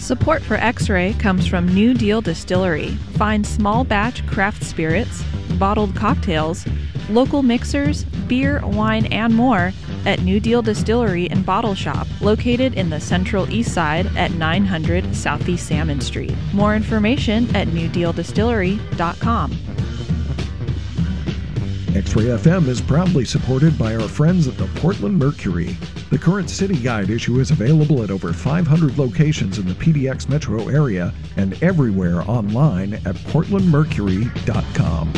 Support for X-Ray comes from New Deal Distillery. Find small batch craft spirits, bottled cocktails, local mixers, beer, wine, and more at New Deal Distillery and Bottle Shop, located in the Central East Side at 900 Southeast Salmon Street. More information at newdealdistillery.com. X-Ray FM is proudly supported by our friends at the Portland Mercury. The current City Guide issue is available at over 500 locations in the PDX metro area and everywhere online at portlandmercury.com.